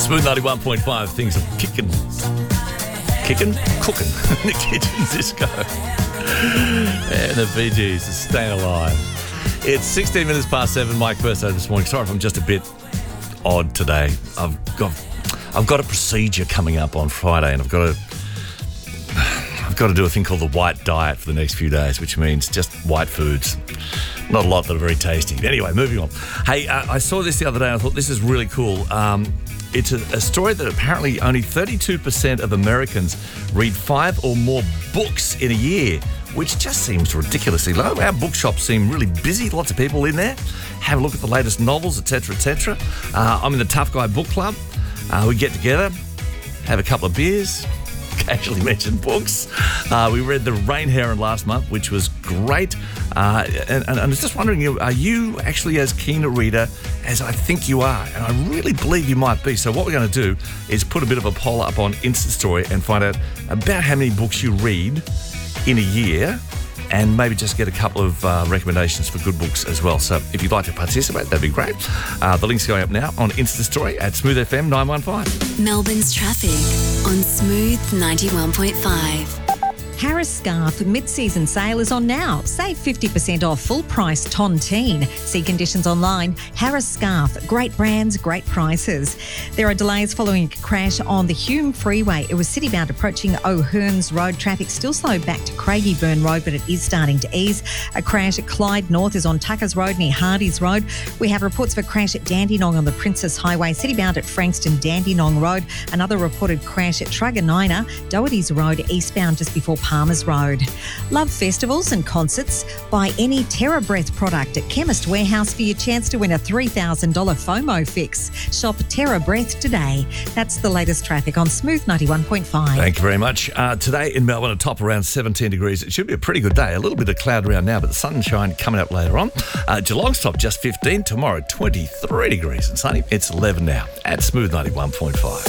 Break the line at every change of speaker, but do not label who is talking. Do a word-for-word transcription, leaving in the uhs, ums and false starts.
Smooth ninety-one point five, things are kicking. Kicking? Cooking. In the kitchen, Cisco. And the Bee Gees are staying alive. It's sixteen minutes past seven. Mike Burso this morning. Sorry if I'm just a bit odd today. I've got I've got a procedure coming up on Friday, and I've got to I've got to do a thing called the white diet for the next few days, which means just white foods. Not a lot that are very tasty. Anyway, moving on. Hey, uh, I saw this the other day and I thought this is really cool. Um, it's a, a story that apparently only thirty-two percent of Americans read five or more books in a year, which just seems ridiculously low. Our bookshops seem really busy, lots of people in there. Have a look at the latest novels, et cetera, et cetera. Uh, I'm in the Tough Guy Book Club. Uh, we get together, have a couple of beers, occasionally mention books. Uh, we read The Rain Heron last month, which was great. Uh, and, and I was just wondering, are you actually as keen a reader as I think you are? And I really believe you might be. So what we're going to do is put a bit of a poll up on Insta Story and find out about how many books you read in a year, and maybe just get a couple of uh, recommendations for good books as well. So if you'd like to participate, that'd be great. Uh, the link's going up now on Insta Story at Smooth F M nine one five.
Melbourne's traffic on Smooth ninety-one point five.
Harris Scarf mid-season sale is on now. Save fifty percent off full-price Tontine. See conditions online. Harris Scarf. Great brands, great prices. There are delays following a crash on the Hume Freeway. It was city-bound approaching O'Hearns Road. Traffic still slow back to Craigieburn Road, but it is starting to ease. A crash at Clyde North is on Tuckers Road near Hardy's Road. We have reports of a crash at Dandenong on the Princess Highway. City-bound at Frankston Dandenong Road. Another reported crash at Truganina, Doherty's Road, eastbound just before Palmer's Road. Love festivals and concerts? Buy any Terra Breath product at Chemist Warehouse for your chance to win a three thousand dollars FOMO fix. Shop Terra Breath today. That's the latest traffic on Smooth ninety-one point five.
Thank you very much. Uh, today in Melbourne, a top around seventeen degrees. It should be a pretty good day. A little bit of cloud around now, but the sunshine coming up later on. Uh, Geelong's top just fifteen. Tomorrow, twenty-three degrees and sunny. It's eleven now at Smooth ninety-one point five.